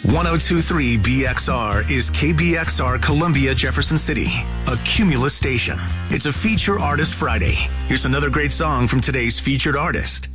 1023 BXR is KBXR Columbia, Jefferson City, a Cumulus station. It's a Feature Artist Friday. Here's another great song from today's featured artist.